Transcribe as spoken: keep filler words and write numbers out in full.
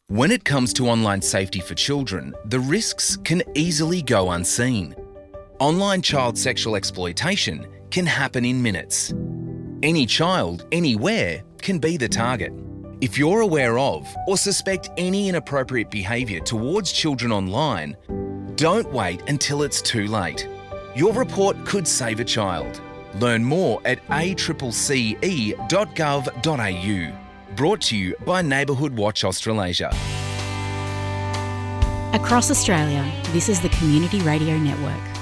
When it comes to online safety for children, the risks can easily go unseen. Online child sexual exploitation can happen in minutes. Any child, anywhere, can be the target. If you're aware of or suspect any inappropriate behaviour towards children online, don't wait until it's too late. Your report could save a child. Learn more at a c c c e dot gov dot a u. Brought to you by Neighbourhood Watch Australasia. Across Australia, this is the Community Radio Network.